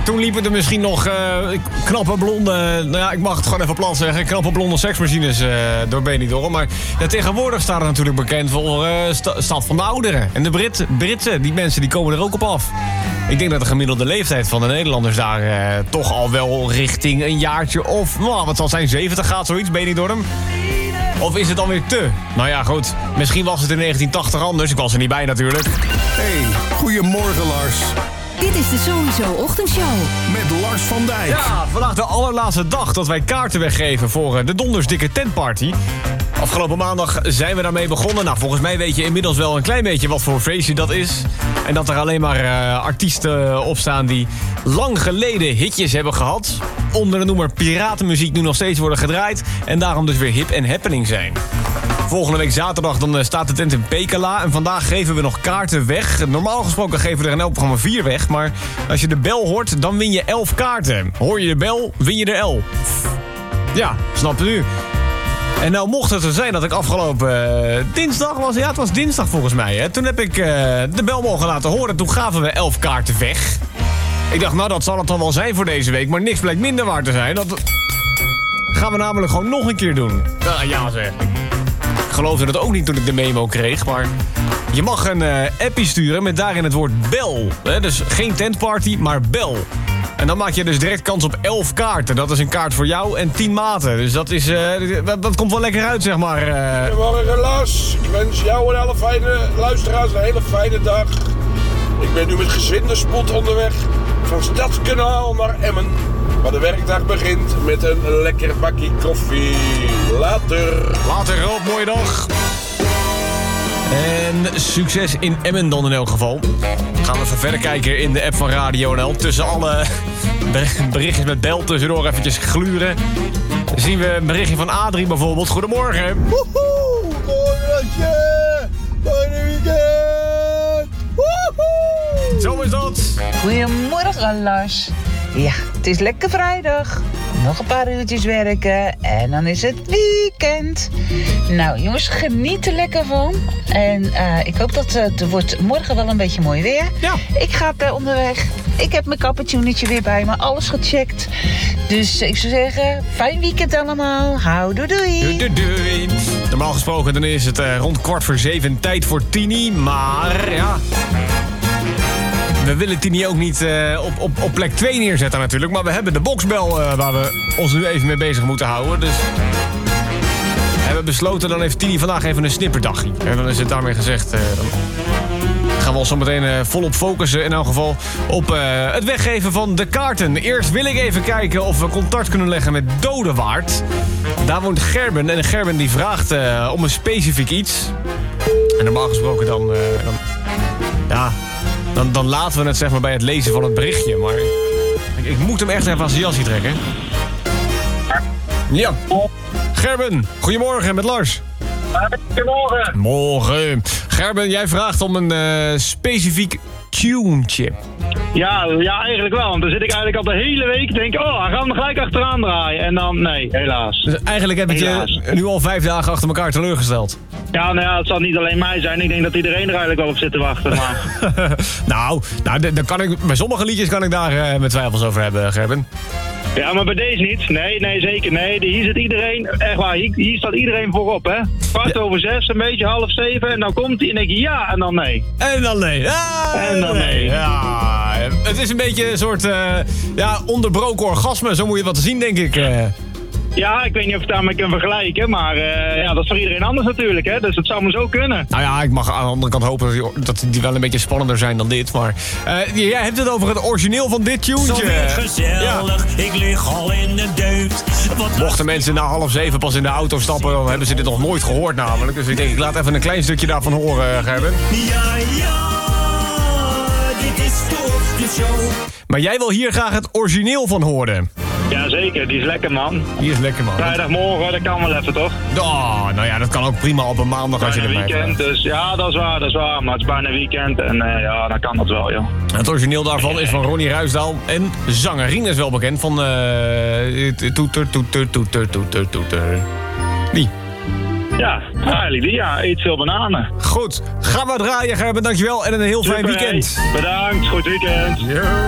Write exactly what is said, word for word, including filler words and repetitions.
toen liepen er misschien nog uh, knappe blonde... Nou ja, ik mag het gewoon even plat zeggen. Knappe blonde seksmachines uh, door Benidorm. Maar ja, tegenwoordig staat het natuurlijk bekend voor uh, st- stad van de ouderen. En de Brit, Britten, die mensen, die komen er ook op af. Ik denk dat de gemiddelde leeftijd van de Nederlanders daar uh, toch al wel richting een jaartje of... Nou, wat zal zijn, zeventig gaat zoiets, Benidorm? Of is het dan weer te? Nou ja, goed. Misschien was het in negentien tachtig anders. Ik was er niet bij natuurlijk. Hey, goedemorgen Lars. Dit is de Sowieso Ochtendshow. Met Lars van Dijk. Ja, vandaag de allerlaatste dag dat wij kaarten weggeven voor de Dondersdikke Tentparty. Afgelopen maandag zijn we daarmee begonnen. Nou, volgens mij weet je inmiddels wel een klein beetje wat voor feestje dat is. En dat er alleen maar uh, artiesten op staan die lang geleden hitjes hebben gehad. Onder de noemer piratenmuziek nu nog steeds worden gedraaid. En daarom dus weer hip en happening zijn. Volgende week zaterdag dan uh, staat de tent in Pekela. En vandaag geven we nog kaarten weg. Normaal gesproken geven we er in elk programma vier weg. Maar als je de bel hoort, dan win je elf kaarten. Hoor je de bel, win je er elf. Ja, snap je nu? En nou mocht het er zijn dat ik afgelopen uh, dinsdag was... Ja, het was dinsdag volgens mij. Hè. Toen heb ik uh, de bel mogen laten horen. Toen gaven we elf kaarten weg. Ik dacht, nou dat zal het dan wel zijn voor deze week. Maar niks blijkt minder waar te zijn. Dat gaan we namelijk gewoon nog een keer doen. Uh, ja zeg. Ik geloofde het ook niet toen ik de memo kreeg. Maar je mag een uh, appie sturen met daarin het woord bel. Hè. Dus geen tentparty, maar bel. En dan maak je dus direct kans op elf kaarten. Dat is een kaart voor jou en tien maten. Dus dat, is, uh, dat, dat komt wel lekker uit, zeg maar. Uh... Goedemorgen, Lars. Ik wens jou en alle fijne luisteraars een hele fijne dag. Ik ben nu met gezwinde spoed onderweg van Stadskanaal naar Emmen. Maar de werkdag begint met een lekker bakje koffie. Later. Later, Rob. Mooie dag. En succes in Emmen dan in elk geval. Gaan we even verder kijken in de app van Radio N L. Tussen alle berichtjes met bel tussendoor eventjes gluren. Dan zien we een berichtje van Adrie bijvoorbeeld. Goedemorgen. Woehoe! Morgenje! Fijne weekend! Woehoe! Zo is dat. Goedemorgen, Lars. Ja, het is lekker vrijdag. Nog een paar uurtjes werken en dan is het weekend. Nou jongens, geniet er lekker van. En uh, ik hoop dat uh, het wordt morgen wel een beetje mooi weer. Ja. Ik ga uh, onderweg. Ik heb mijn cappuccinoetje weer bij me. Alles gecheckt. Dus ik zou zeggen, fijn weekend allemaal. Hou doei doei. Doei, doei, doei. Normaal gesproken dan is het uh, rond kwart voor zeven tijd voor Tini. Maar ja... We willen Tini ook niet uh, op, op, op plek twee neerzetten natuurlijk. Maar we hebben de boksbel uh, waar we ons nu even mee bezig moeten houden. Dus we hebben besloten, dan heeft Tini vandaag even een snipperdagje. En dan is het daarmee gezegd... Uh, dan gaan we ons zo meteen uh, volop focussen in elk geval op uh, het weggeven van de kaarten. Eerst wil ik even kijken of we contact kunnen leggen met Dodewaard. Daar woont Gerben en Gerben die vraagt uh, om een specifiek iets. En normaal gesproken dan... Uh, dan ja... Dan, dan laten we het zeg maar bij het lezen van het berichtje. Maar ik, ik moet hem echt even aan zijn jasje trekken. Ja. Gerben, goedemorgen met Lars. Goedemorgen. Morgen. Gerben, jij vraagt om een uh, specifiek tunetje. Ja, ja, eigenlijk wel. Want dan zit ik eigenlijk al de hele week denk ik, oh, hij gaat hem gelijk achteraan draaien. En dan, nee, helaas. Dus eigenlijk heb ik je nu al vijf dagen achter elkaar teleurgesteld. Ja, nou ja, het zal niet alleen mij zijn. Ik denk dat iedereen er eigenlijk wel op zit te wachten. Maar... nou, nou dan kan ik, bij sommige liedjes kan ik daar uh, mijn twijfels over hebben, Gerben. Ja, maar bij deze niet. Nee, nee, zeker. Nee, hier zit iedereen, echt waar, hier, hier staat iedereen voorop, hè. Kwart ja. over zes, een beetje half zeven. En dan komt hij en denk je ja, en dan nee. En dan nee. Ah, en dan nee. nee. Ja, het is een beetje een soort uh, ja, onderbroken orgasme. Zo moet je wat te zien, denk ik. Uh. Ja, ik weet niet of je het daarmee kan vergelijken, maar uh, ja, dat is voor iedereen anders natuurlijk, hè. Dus het zou maar zo kunnen. Nou ja, ik mag aan de andere kant hopen dat die, dat die wel een beetje spannender zijn dan dit, maar... Uh, jij hebt het over het origineel van dit tunetje. Zo weer gezellig, ja. Ik lig al in de deut. Wat mochten mensen na half zeven pas in de auto stappen, dan hebben ze dit nog nooit gehoord namelijk. Dus ik denk, ik laat even een klein stukje daarvan horen, Gerben. Ja, ja, dit is toch de show. Maar jij wil hier graag het origineel van horen. Jazeker, die is lekker, man. Die is lekker, man. Vrijdagmorgen, dat kan wel even, toch? Oh, nou ja, dat kan ook prima op een maandag als je erbij bent. weekend, dus ja, dat is waar, dat is waar. Maar het is bijna weekend en uh, ja, dan kan dat wel, joh. Het origineel daarvan is van Ronnie Ruisdaal. En zangerin is wel bekend van... Uh, toeter, toeter, toeter, toeter, toeter. Die. Ja, eigenlijk die, ja. Eet veel bananen. Goed, gaan we draaien, Gerben. Dankjewel en een heel Super, fijn weekend. Hey. Bedankt, goed weekend. Yeah.